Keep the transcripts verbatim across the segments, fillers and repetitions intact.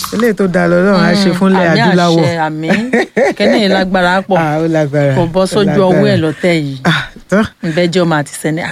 eléyìí tó dáa lọ́lọ́run á ṣe fúnlẹ̀ adúláwọ̀. àmì àṣẹ àmì kẹ́ni lágbára pọ̀ ó lágbára kò bọ́ sójú ọwọ́ ẹ̀ lọ́tẹ̀ yìí ìbẹ́jọ́ máa ti sẹ́ni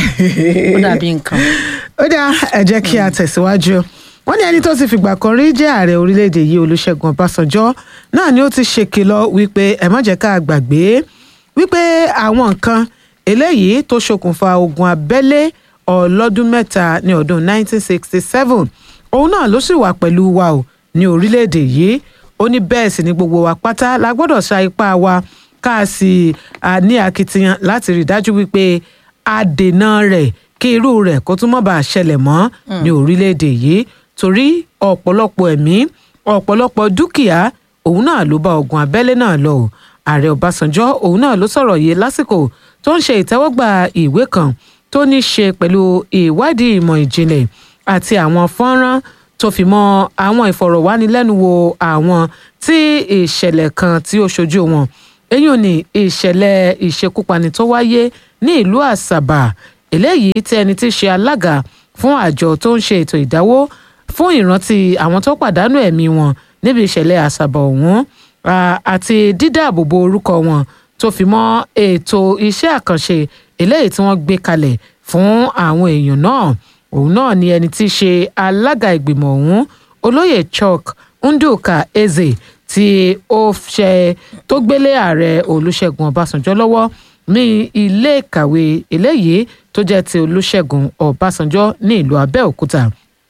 ó dàbí nǹkan. ó dáa ẹ jẹ́ kí a tẹ̀síwájú. wọ́n ní ẹni tó ti fìgbà kan rí jẹ́ ààrẹ orílẹ̀-èdè yìí Olúṣẹ́gun Ọbásanjọ́ náà ni ó ti ṣèkìlọ̀ wípé ẹ má jẹ́ ká gbàgbé wípé àwọn nǹkan eléyìí tó ṣokùnfà ogun abẹ́lé ọlọ́dún mẹ́ta ní ọdún nineteen sixty-seven òun náà ló sì wà pẹ̀lú wa o ní orílẹ̀-èdè yìí. ó ní bẹ́ẹ̀ sì ni gbogbo wa pátá la gbọ́dọ̀ sa ipá wa ká sì ní akitiyan láti rí dájú wípé a dènà rẹ̀ kí irú rẹ̀ kó tún má bàa ṣẹlẹ̀ mọ́ ní orílẹ̀-èdè yìí torí ọ̀pọ̀lọpọ̀ ẹ̀mí ọ̀pọ̀lọpọ̀ dúkìá òun náà ló bá ogun abẹ́lé náà lọ. ààrẹ Ọbásanjọ́ òun náà ló sọ̀rọ̀ yìí lásìkò tó ń ṣe ìtẹ́wọ́gbà ìwé kan tó ní ṣe pẹ̀lú ìwádìí ìmọ̀ ìjìnlẹ̀ àti àwọn fọ́nrán tó fi mọ́ àwọn ìfọ̀rọ̀wánilẹ́nuwò àwọn tí ìṣẹ̀lẹ̀ kan tí ó ṣojú wọn. èyí ò ní ìṣẹ̀lẹ̀ ìṣekúpani tó wáyé ní ìlú Àsàbà eléyìí tí ẹni tí ṣe alága fún àjọ tó ń ṣe ètò ìdáwó fún ìrántí àwọn tó pàdánù ẹ̀mí wọn níbi ìṣẹ̀lẹ̀ Àsàbà ọ̀hún àti dídáàbòbò orúkọ wọn tó fi mọ́ ètò iṣẹ́ àkànṣe eléyìí tí wọ́n gbé kalẹ̀ fún àwọn èèyàn náà. òun náà ni ẹni tí í ṣe alága ìgbìmọ̀ ọ̀hún olóyè Chuck Nduka Eze tí ó ṣe tó gbélé ààrẹ Olúṣẹ́gun Ọbásanjọ́ lọ́wọ́ ní ilé ìkàwé eléyìí tó jẹ́ ti Olúṣẹ́gun Ọbásanjọ́ ní ìlú Abẹ́òkúta.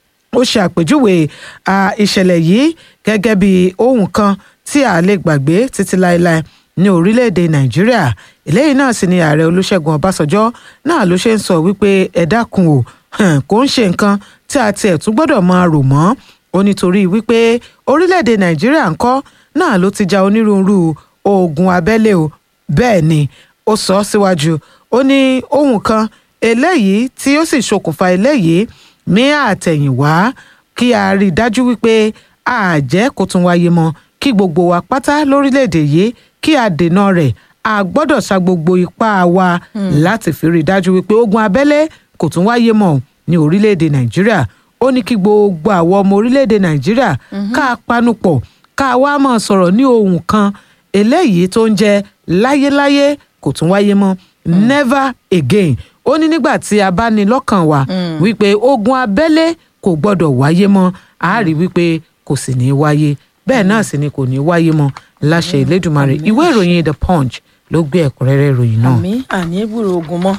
ó ṣe àpèjúwe ìṣẹ̀lẹ̀ yìí gẹ́gẹ́ bí ohun kan tí a lè gbàgbé títí láéláé ní orílẹ̀-èdè Nàìjíríà. eléyìí náà sì ni ààrẹ Olúṣẹ́gun Ọbásanjọ́ náà ló ṣe ń sọ wípé ẹ dákun o kò ń ṣe nǹkan tí a tiẹ̀ tún gbọ́dọ̀ máa rò mọ́ ó nítorí wípé orílẹ̀-èdè Nàìjíríà ńkọ́ náà ló ti ja onírúurú ogun abẹ́lé o. bẹ́ẹ̀ ni ó sọ síwájú ó ní ohun kan eléyìí tí ó sì ṣokùnfà eléyìí ní àtẹ̀yìnwá kí a rí i dájú wípé àjẹ́ kò tún wáyé mọ́ kí gbogbo wa pátá lórílẹ̀-èdè yìí kí a dènà rẹ̀ a gbọ́dọ̀ sa gbogbo ipá wa láti fi rí i dájú wípé ogun abẹ́lé kò tún wáyé mọ́ ní orílẹ̀-èdè Nàìjíríà. ó ní kí gbogbo àwọn ọmọ orílẹ̀-èdè Nàìjíríà ká panupọ̀ ká wá máa sọ̀rọ̀ ní ohùn kan eléyìí tó ń jẹ́ láyéláyé kò tún wáyé mọ́ never again. ó ní nígbà tí a bá ní lọ́kàn wa wípé ogun abẹ́lé kò gbọ́dọ̀ wáyé mọ́ a rí wípé kò sì ní wáyé bẹ́ẹ̀ náà sì ni kò ní wáyé mọ́ láṣẹ Elédùmarè. ìwé ìròyìn The Punch ló gbé ẹ̀kúnrẹ́rẹ́ ìròyìn náà. àmì àní ìbúrò ogun mọ́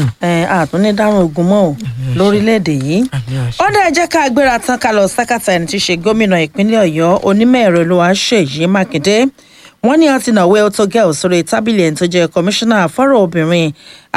àtúndé dárùn ogun mọ́ ò lórílẹ̀‐èdè yìí. ọ̀dà ẹ jẹ́ ká gbéra tán ká lọ sákàtà ẹni tí í ṣe gómìnà ìpínlẹ̀ Ọ̀yọ́ onímọ̀ ẹ̀rọ Olúwaṣèyí Mákindé. wọ́n ní àti nàwé ó tó gẹ́ òsèré tábìlì ẹni tó jẹ́ kọmíṣánná fọ́rọ̀ obìnrin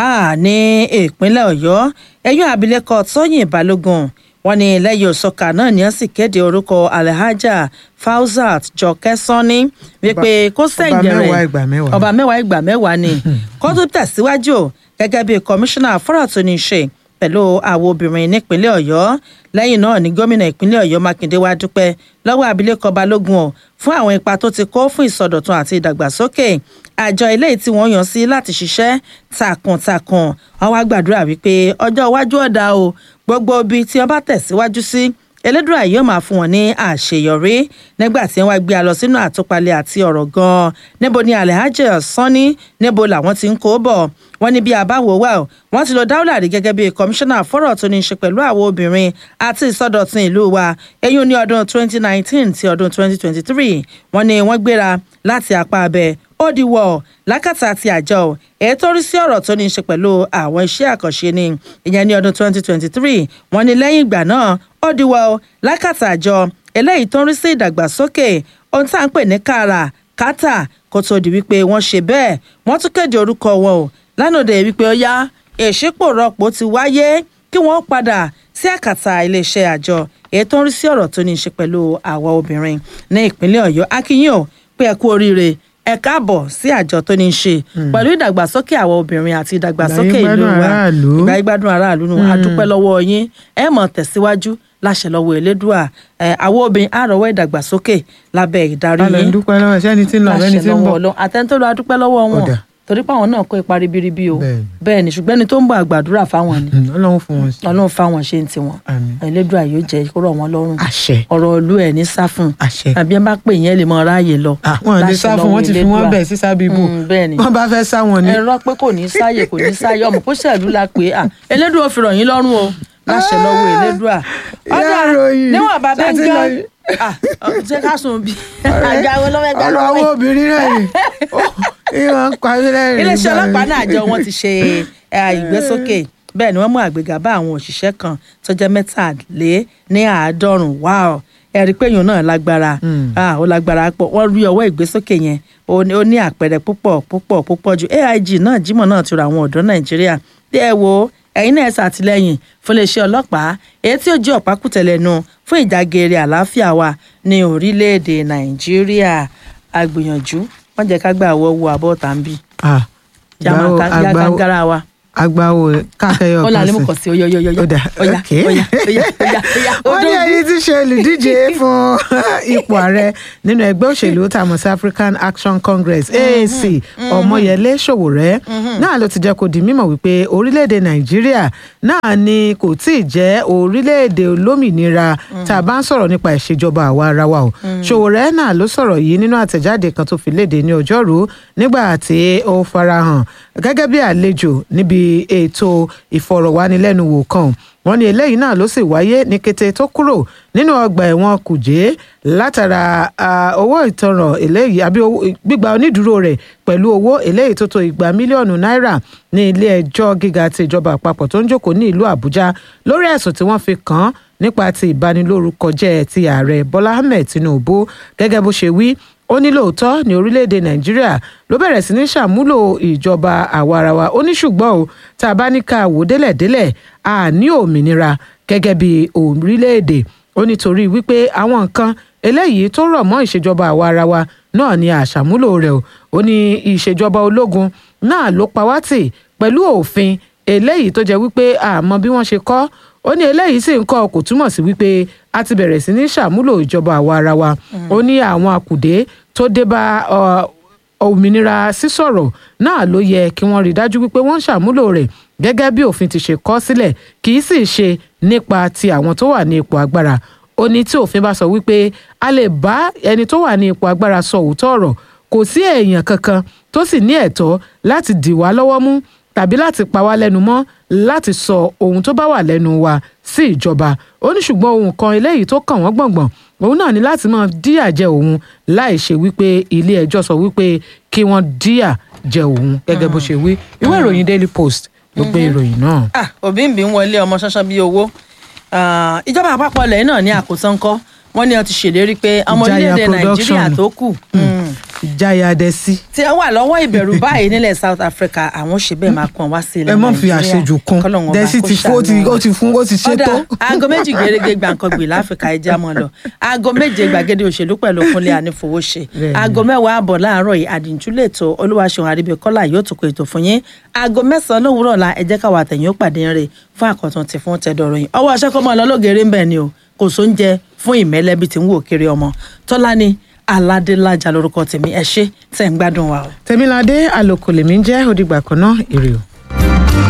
ní ìpínlẹ̀ Ọ̀yọ́ ẹ̀yún abilékọ Tóyìn Balógun. wọ́n ní lẹ́yìn òsọ̀kà náà ni wọ́n sì kéde orúkọ Alhaja Fauzat Jọkẹ́ Sanni wípé kó sẹ́ǹgẹ̀rẹ̀ ọba mẹ́wàá ìgbà mẹ́wàá ni kó tó tẹ̀síwájú gẹ́gẹ́ bí kọmíṣánná fọ́rọ̀ tó ní í ṣe pẹ̀lú àwọn obìnrin nípínlẹ̀ Ọ̀yọ́. lẹ́yìn náà ni gómìnà ìpínlẹ̀ Ọ̀yọ́ Mákindé wá dúpẹ́ lọ́wọ́ abilékọ Balógun ọ̀ fún àwọn ipa tó ti kó fún ìsọdọ̀tun àti ìdàgbàsókè àjọ eléyìí tí wọ́n yàn sí láti ṣiṣẹ́ takuntakun. wọ́n wá gbàdúrà wípé ọjọ́ iwájú ọ̀dà o gbogbo ibi tí wọ́n bá tẹ̀síwájú sí Elédùà yóò máa fún wọn ní àṣeyọrí. nígbà tí wọ́n wá gbé a lọ sínú àtúpalẹ̀ àti ọ̀rọ̀ gan-an níbo ni Alhaja Sanni níbo làwọn ti ń kó bọ̀. wọ́n ní bí a bá wò wá o wọ́n ti lọ dáúlà rí gẹ́gẹ́ bí kọmíṣánná fọ́rọ̀ tó ní í ṣe pẹ̀lú àwọn obìnrin àti ìsọdọ̀tun ìlú wa eyín ní ọdún twenty nineteen ti ọdún twenty twenty-three. wọ́n ní wọ́n gbéra láti apá abẹ ó di wọ̀ lákàtà àti àjọ èyí tó rí sí ọ̀rọ̀ tó ní í ṣe pẹ̀lú àwọn iṣẹ́ àkànṣe ni ìyẹn ní ọdún twenty twenty-three. wọ́n ní lẹ́yìn ìgbà náà ó di wọ̀ lákàtà àjọ eléyìí tó ń rí sí ìdàgbàsókè ohun tá à ń pè ní kàrà kátà kó tó di wípé wọ́n ṣe bẹ́ẹ̀ wọ́n tún kéde orúkọ wọn o lánàá wípé ó yá ìṣípòrọ̀pọ̀ ti wáyé kí wọ́n padà sí àkàtà iléeṣẹ́ àjọ èyí tó ń rí sí ọ̀rọ̀ tó ní í ṣe pẹ̀lú àwa obìnrin ní ìpínlẹ̀ Ọ̀yọ́. akínyìn ò pé ẹ kú oríire ẹ káàbọ̀ sí àjọ tó ní í ṣe pẹ̀lú ìdàgbàsókè àwọn obìnrin àti ìdàgbàsókè ìlú wa ìgbà ìgbádùn aráàlú nù a dúpẹ́ lọ́wọ́ yín ẹ mọ̀ tẹ̀síwájú láṣẹ lọ́wọ́ Elédùà àwọn obìnrin àrọ̀wọ́ ìdàgbàsókè lábẹ́ ìdarí yín. alẹ́ ń dúpẹ́ lọ́wọ́ sẹ́ni tí ń lọ abẹ́ni tí ń bọ̀. àtẹ́ntó lọ adúpẹ́ lọ́wọ́ wọn torí pé àwọn náà kó ipa ribiribi o Bẹ́ẹ̀ni. bẹ́ẹ̀ ni ṣùgbọ́n ẹni tó ń bọ̀ àgbàdúrà fáwọn ni Mm, Ọlọ́run fún wọn sí. ọlọ́run fáwọn ṣe ń tiwọn Àmín. Elédùà yóò jẹ́ kó rọ̀ wọ́n lọ́rùn àṣẹ ọ̀rọ̀ ìlú ẹ̀ ní sáfún àṣẹ. àbí ẹ bá pè yẹn lè mọ ráàyè lọ. àwọn lè láṣẹ sá fún lọ́wọ́ wọn ti fi wọn Elédùà. bẹ̀ sí sábìbò Mm, bẹ́ẹ̀ ni wọn bá fẹ́ sá wọn ni. ẹ̀rọ pé kò ní sáyè kò ní sáyè ọmọ kó ṣẹ̀lú la pé à Elédùà fi rọ̀ yín lọ́rùn o láṣẹ lọ́wọ́ Elédùà. ọ̀dà ìròyìn. níwọ̀n bàbá ń Láti gán lọ- ṣé ká sùn bí àjàwé lọ́wọ́ ẹgbẹ́ ọ̀rọ̀ lọ́wọ́ àwọn obìnrin náà ni ìwọ̀n ń parí lẹ́rìn. iléeṣẹ́ ọlọ́pàá náà àjọ wọn ti ṣe eh, ìgbésókè bẹ́ẹ̀ ni wọ́n mú àgbéga bá àwọn òṣìṣẹ́ kan tó jẹ́ mẹ́tàlé ní àádọ́rùn-ún wáò ẹ̀rí pé èèyàn náà lágbára ah, ó lágbára pọ̀ wọ́n rí ọwọ́ ìgbésókè yẹn ó ní ó ní àpẹẹrẹ púpọ̀ púpọ̀ púpọ̀ ju A I G náà Jimoh náà ti rọ àwọn ọ̀dọ́ Nàìjíríà bí ẹ wo ẹ̀yin náà ẹ ṣàtìlẹ́yìn fún iléeṣẹ́ ọlọ́pàá èyí tí ó jẹ́ ọ̀pákùtẹ̀lẹ́nu fún ìdágẹrẹ àlàáfíà wa ní orílẹ̀-èdè Nàìjíríà agbìyànjú wọ́n jẹ́ ká gbà wọ́ wo àbọ̀ tàbí Ah, yàmà àgbáwo- ká yá àgbáwo- kángárá wa. àgbáwo kákẹyọ ó kan lálẹ́ mú sí. kàn sí oyo oyo oyo Ó dà, oya okay. oya oya oya oya wọ́n ní ẹni tí ṣe olùdíje fún ipò ààrẹ nínú ẹgbẹ́ òṣèlú tá a mọ̀ sí African Action Congress A A C Ọmọyẹlé Sowore náà ló ti jẹ́ kó di mímọ̀ wípé orílẹ̀-èdè Nàìjíríà náà ni kò tí ì jẹ́ orílẹ̀-èdè olómìnira tá a bá ń sọ̀rọ̀ nípa ìṣèjọba àwa ara wa o Sowore náà ló sọ̀rọ̀ yìí nínú àtẹ̀jáde kan tó fi léde ní ọjọ́rú nígbà tí ó farahàn gẹ́gẹ́ bí àlejò níbi ètò ìfọ̀rọ̀wánilẹ́nuwò kan wọ́n ní eléyìí náà ló sì wáyé ní kété tó kúrò nínú ọgbà ẹ̀wọ̀n Kùjé látara ah, owó ìtanràn eléyìí àbí owó- gbígba onídùúró rẹ̀ pẹ̀lú owó eléyìí tó tó igba mílíọ̀nù náírà ní ilé ẹjọ́ gíga ti ìjọba àpapọ̀ tó ń jókòó ní ìlú Àbújá lórí ẹ̀sùn tí wọ́n fi kàn án nípa ti ìbanilórúkọjẹ́ ti ààrẹ Bọ́lá Ahmed Tinubu gẹ́gẹ́ bó ṣe wí ó ní lóòótọ́ ní orílẹ̀-èdè Nàìjíríà ló bẹ̀rẹ̀ sí ní ṣàmúlò ìjọba àwarawa ó ní ṣùgbọ́n o tá a bá ní ká wò délẹ̀délẹ̀ a ní òmìnira gẹ́gẹ́ bí orílẹ̀-èdè ó nítorí wípé àwọn nǹkan eléyìí tó rọ̀ mọ́ ìṣèjọba àwarawa náà ni àṣàmúlò rẹ̀ o ó ní ìṣèjọba ológun náà ló pa wá tì pẹ̀lú òfin eléyìí tó jẹ́ wípé àmọ́ bí wọ́n ṣe kọ́ ó ní eléyìí sì ń kọ́ kò túmọ̀ sí wípé a ti bẹ̀rẹ̀ sí ní ṣàmúlò ìjọba àwarawa ó ní àwọn àkùdé tó dé bá ọ, òmìnira sísọ̀rọ̀ náà ló yẹ kí wọ́n rí dájú wípé wọ́n ń ṣàmúlò rẹ̀ gẹ́gẹ́ bí òfin ti ṣe kọ sílẹ̀ kì í sì ṣe nípa ti àwọn tó wà ní ipò agbára ó ní tí òfin bá sọ wípé a lè bá ẹni tó wà ní ipò agbára sọ òótọ́ ọ̀rọ̀ kò sí èèyàn kankan tó sì ní ẹ̀tọ́ láti dì wá lọ́wọ́ mú tàbí láti pa wá lẹ́nu mọ́ láti sọ ohun tó bá wà lẹ́nu wa sí ìjọba ó ní ṣùgbọ́n ohun kan eléyìí tó kàn wọ́n gbọ̀ngbọ̀n òun náà ní láti máa díyà jẹ òun láì ṣe wípé ilé ẹjọ́ sọ wípé kí wọ́n díyà jẹ òun gẹ́gẹ́ bó ṣe wí ìwé ìròyìn Daily Post ló gbé ìròyìn náà. ah òbí ń bí ń wọlé ọmọ ṣánṣán bíi owó Ah, ìjọba àpapọ̀ ilẹ̀ náà ní àkótán kọ́ wọ́n ní wọ́n ti ṣèlérí pé ọmọ Ìjayà orílẹ̀-èdè production. Nàìjíríà tó kù mm, ìjáyà adẹ́sí. tí wọ́n wà lọ́wọ́ ìbẹ̀rù báyìí nílẹ̀ South Africa àwọn ṣe bẹ́ẹ̀ máa kàn wá sí ilẹ̀ ẹ Nàìjíríà mọ̀ fi àṣejù kún Kọ́lọ́run ọba dẹ́sí kó ti fún ó ti ṣàánú wa. ó ti fún ó ti ṣètò. Ọ̀dà aago méjì gẹ́gẹ́ gbàǹkangbè láfíríkà ẹja mọ́ lọ aago méje gbàgede òṣèlú pẹ̀lú Kúnlé Anífowóṣe Bẹ́ẹ̀ni. aago mẹ́wàá àbọ̀ láàárọ̀ yìí àdìjúlẹ̀ ètò Olúwaṣeun Àríbíkọ́lá yóò tún kó ètò fún yín aago mẹ́sàn-án lówùúrọ̀ la ẹ jẹ́ káwa àtẹ̀yìn ó pàdé rẹ̀ fún àkọ́tún ti fún tẹ̀dọ̀rọ̀ yìí ọwọ́ aṣẹ́ kọ́ mọ́ lọ́lọ́gẹ̀rẹ́ ń bẹ̀ ni o kò sóúnjẹ fún ìmẹ́lẹ́bí tí ń wò kiri ọmọ Tọ́lání Aládélájà lórúkọ tèmi ẹ ṣé tẹ̀ ń gbádùn wa o. Tẹ̀míládé Àlòkò lèmi ń jẹ́ ó dìgbà kan náà èrè o.